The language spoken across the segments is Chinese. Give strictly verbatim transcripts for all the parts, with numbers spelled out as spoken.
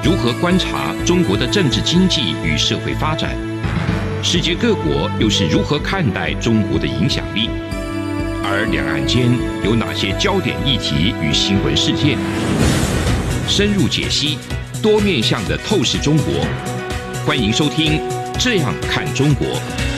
如何观察中国的政治经济与社会发展？世界各国又是如何看待中国的影响力？而两岸间有哪些焦点议题与新闻事件？深入解析，多面向的透视中国。欢迎收听《这样看中国》。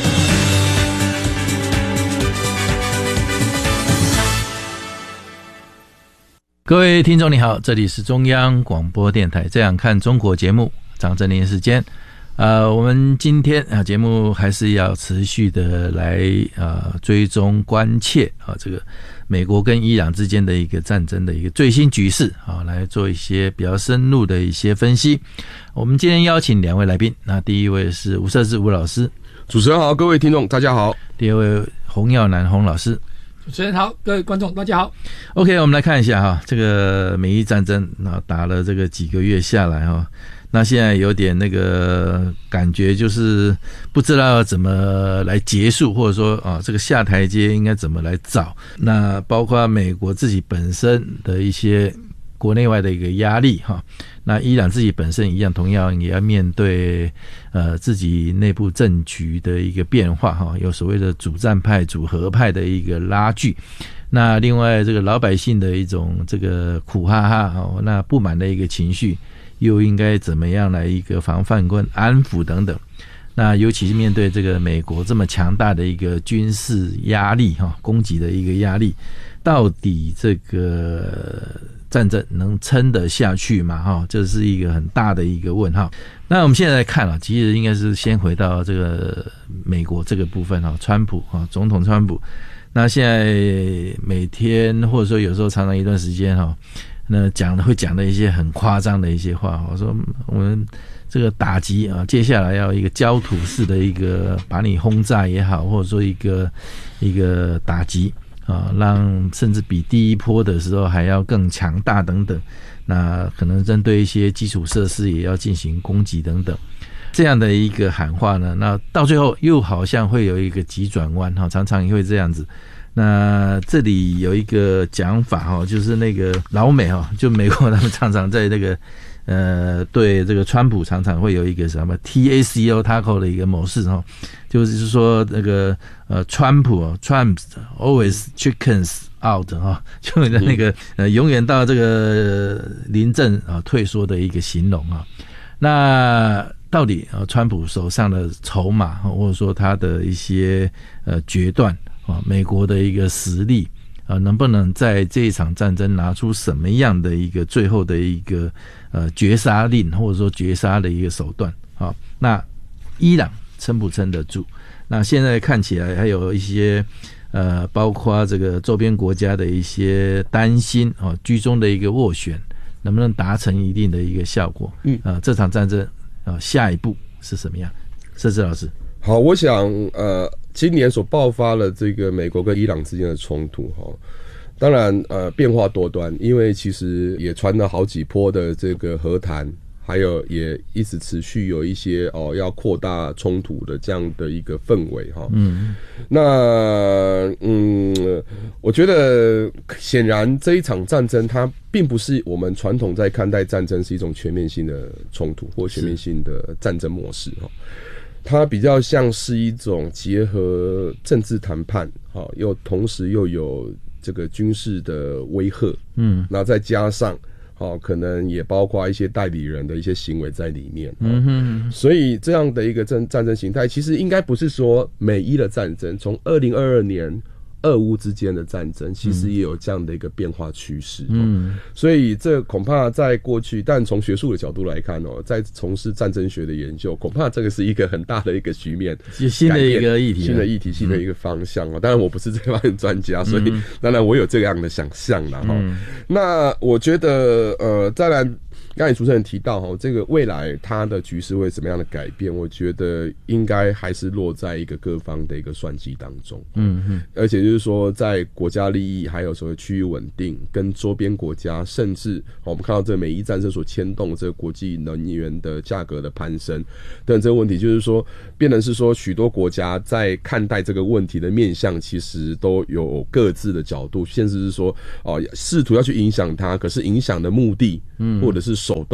各位听众你好，这里是中央广播电台《这样看中国》节目，张正霖时间。呃，我们今天啊节目还是要持续的来呃追踪关切啊这个美国跟伊朗之间的一个战争的一个最新局势啊，来做一些比较深入的一些分析。我们今天邀请两位来宾，那第一位是吴瑟智吴老师， 主持人好，各位听众大家好。 第二位洪耀南洪老师， 主持人好，各位观众大家好。 OK， 我们来看一下哈，这个美伊战争打了这个几个月下来哈，那现在有点那个感觉，就是不知道怎么来结束，或者说啊，这个下台阶应该怎么来找。那包括美国自己本身的一些国内外的一个压力哈，那伊朗自己本身一样，同样也要面对呃自己内部政局的一个变化哈，有所谓的主战派、主和派的一个拉锯。那另外这个老百姓的一种这个苦哈哈哦，那不满的一个情绪，又应该怎么样来一个防范跟安抚等等。那尤其是面对这个美国这么强大的一个军事压力哈，攻击的一个压力，到底这个战争能撑得下去吗？哈，这是一个很大的一个问号。那我们现在来看啊，其实应该是先回到这个美国这个部分哈，川普哈，总统川普。那现在每天或者说有时候常常一段时间哈，那讲的会讲的一些很夸张的一些话，我说我们这个打击啊，接下来要一个焦土式的一个把你轰炸也好，或者说一个一个打击啊，让甚至比第一波的时候还要更强大等等。那可能针对一些基础设施也要进行攻击等等。这样的一个喊话呢，那到最后又好像会有一个急转弯哈，常常也会这样子。那这里有一个讲法哈，就是那个老美哈，就美国他们常常在这个呃对这个川普常常会有一个什么 T A C O taco 的一个模式哈，就是说那个呃川普 Trump always chickens out 哈，就那个呃永远到这个临阵啊退缩的一个形容啊。那到底啊，川普手上的筹码，或者说他的一些呃决断啊，美国的一个实力啊，能不能在这一场战争拿出什么样的一个最后的一个呃绝杀令，或者说绝杀的一个手段啊？那伊朗撑不撑得住？那现在看起来还有一些呃，包括这个周边国家的一些担心啊，居中的一个斡旋，能不能达成一定的一个效果？嗯，啊，这场战争。啊，下一步是什么样？瑟智老师， 好，我想呃，今年所爆发了这个美国跟伊朗之间的冲突哈，当然呃变化多端，因为其实也传了好几波的这个和谈，还有也一直持续有一些哦要扩大冲突的这样的一个氛围哈。嗯，那嗯，我觉得显然这一场战争它并不是我们传统在看待战争是一种全面性的冲突或全面性的战争模式哈，它比较像是一种结合政治谈判哈，又同时又有这个军事的威吓，嗯，那再加上。哦，可能也包括一些代理人的一些行为在里面。嗯哼，所以这样的一个战战争形态，其实应该不是说美伊的战争，从二零二二年俄乌之间的战争，其实也有这样的一个变化趋势。嗯，所以这恐怕在过去，但从学术的角度来看哦，在从事战争学的研究，恐怕这个是一个很大的一个局面， 新的一个议题， 新的议题，新的一个方向哦。当然，我不是这方面专家，所以当然我有这样的想象啦。哈、嗯，那我觉得呃，再来。刚才主持人提到哈，这个未来它的局势会怎么样的改变？我觉得应该还是落在一个各方的一个算计当中。嗯嗯，而且就是说，在国家利益还有所谓区域稳定跟周边国家，甚至我们看到这个美伊战争所牵动这个国际能源的价格的攀升等这个问题，就是说，变成是说许多国家在看待这个问题的面向，其实都有各自的角度，甚至是说哦，试图要去影响它，可是影响的目的，嗯，或者是手段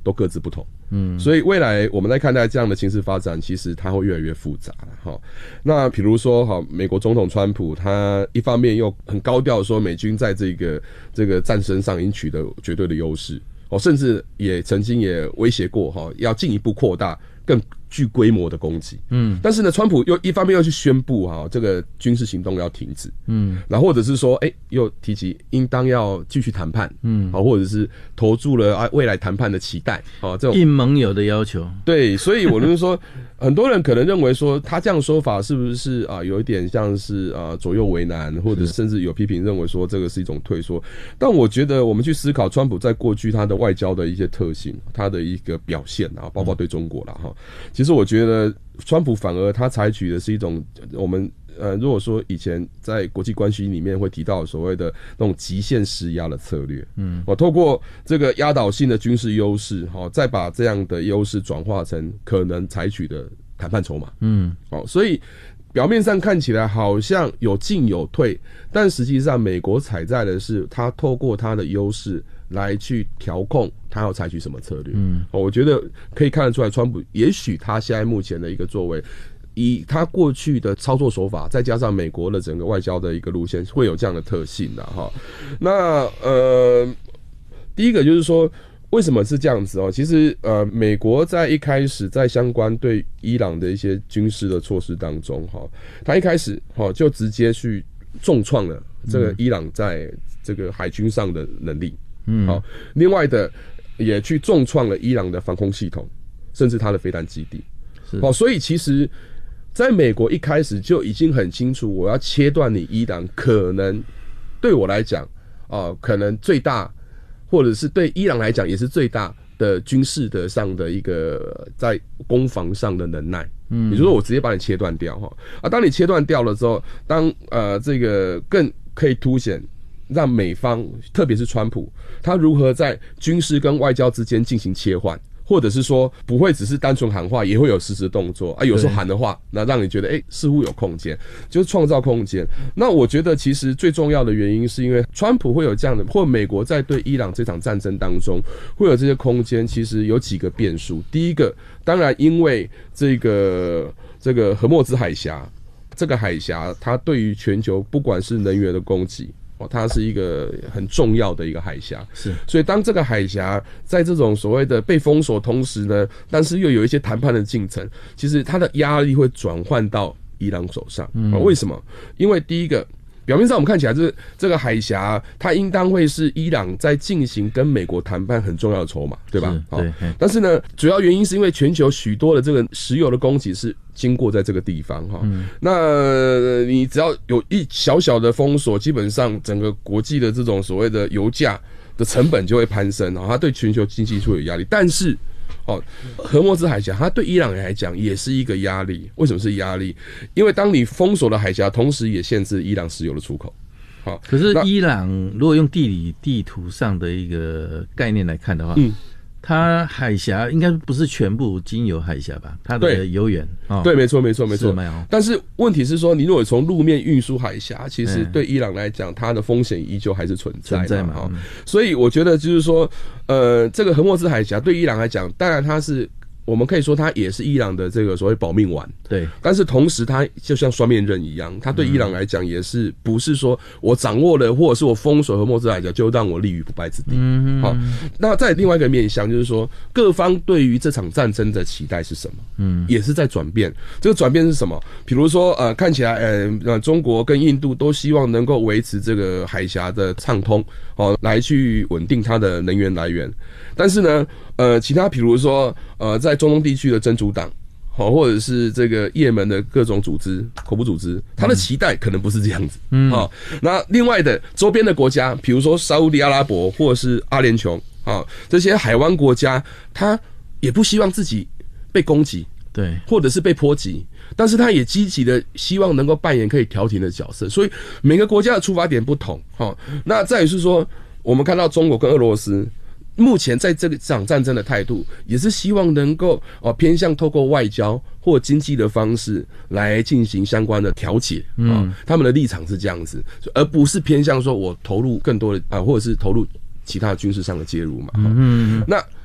都各自不同。嗯，所以未来我们在看待这样的情势发展，其实它会越来越复杂了哈。那比如说哈，美国总统川普他一方面又很高调说美军在这个这个战争上已经取得绝对的优势哦，甚至也曾经也威胁过哈，要进一步扩大更具规模的攻击。嗯，但是呢，川普又一方面又去宣布哈，这个军事行动要停止。嗯，然后或者是说，哎、欸，又提及应当要继续谈判。嗯，好，或者是投注了啊未来谈判的期待。啊，这种应盟友的要求。 对，所以我就是说，很多人可能认为说，他这样说法是不是啊，有一点像是啊左右为难，或者甚至有批评认为说这个是一种退缩。但我觉得我们去思考川普在过去他的外交的一些特性，他的一个表现啊，包括对中国啦哈。其实我觉得川普反而他采取的是一种我们呃，如果说以前在国际关系里面会提到所谓的那种极限施压的策略，嗯，我透过这个压倒性的军事优势，哈，再把这样的优势转化成可能采取的谈判筹码，嗯，哦，所以表面上看起来好像有进有退，但实际上美国采在的是他透过他的优势来去调控他要采取什么策略。嗯，我觉得可以看得出来，川普也许他现在目前的一个作为，以他过去的操作手法，再加上美国的整个外交的一个路线，会有这样的特性的哈。那呃，第一个就是说，为什么是这样子哦？其实呃，美国在一开始在相关对伊朗的一些军事的措施当中，哈，他一开始哈就直接去重创了这个伊朗在这个海军上的能力。嗯，好，另外的也去重创了伊朗的防空系统，甚至它的飞弹基地。好，所以其实在美国一开始就已经很清楚，我要切断你伊朗，可能对我来讲啊、呃，可能最大，或者是对伊朗来讲也是最大的军事的上的一个在攻防上的能耐。嗯，也就是说我直接把你切断掉哈啊，当你切断掉了之后，当呃这个更可以凸显。让美方，特别是川普，他如何在军事跟外交之间进行切换，或者是说不会只是单纯喊话，也会有实质动作啊。有时候喊的话，那让你觉得哎、欸，似乎有空间，就是创造空间。那我觉得其实最重要的原因是因为川普会有这样的，或美国在对伊朗这场战争当中会有这些空间，其实有几个变数。第一个，当然因为这个这个荷默兹海峡，这个海峡它对于全球不管是能源的供给。它是一个很重要的一个海峡，是，所以当这个海峡在这种所谓的被封锁同时呢，但是又有一些谈判的进程，其实它的压力会转换到伊朗手上。嗯，为什么？因为第一个，表面上我们看起来这这个海峡，它应当会是伊朗在进行跟美国谈判很重要的筹码，对吧？对。但是呢，主要原因是因为全球许多的这个石油的供给是经过在这个地方哈，嗯、那你只要有一小小的封锁，基本上整个国际的这种所谓的油价的成本就会攀升，它对全球经济会有压力。但是，哦，荷默兹海峡它对伊朗来讲也是一个压力。为什么是压力？因为当你封锁了海峡，同时也限制伊朗石油的出口。好， 可是伊朗如果用地理地图上的一个概念来看的话，嗯。它海峡应该不是全部经由海峡吧？它的油源， 哦、对，没错，没错，没错。但是问题是说，你如果从路面运输海峡，其实对伊朗来讲，它的风险依旧还是存在的。存在嘛、嗯？所以我觉得就是说，呃，这个荷默兹海峡对伊朗来讲，当然它是。我们可以说，它也是伊朗的这个所谓保命丸，对。但是同时，它就像双面刃一样，它对伊朗来讲也是不是说我掌握了，或者是我封锁荷默兹海峡就让我立于不败之地。嗯，好。那在另外一个面向，就是说各方对于这场战争的期待是什么？嗯，也是在转变。这个转变是什么？比如说，呃，看起来，呃，中国跟印度都希望能够维持这个海峡的畅通，哦，来去稳定它的能源来源。但是呢，呃，其他比如说，呃，在中东地区的真主党，好，或者是这个也门的各种组织、恐怖组织，他的期待可能不是这样子。嗯，好，那另外的周边的国家，比如说沙烏地阿拉伯或者是阿联酋，啊，这些海湾国家，他也不希望自己被攻击，对，或者是被波及，但是他也积极的希望能够扮演可以调停的角色。所以每个国家的出发点不同，哈。那再也是说，我们看到中国跟俄罗斯。目前在这个场战争的态度，也是希望能够哦偏向透过外交或经济的方式来进行相关的调解。嗯，他们的立场是这样子，而不是偏向说我投入更多的啊，或者是投入其他军事上的介入嘛。嗯，那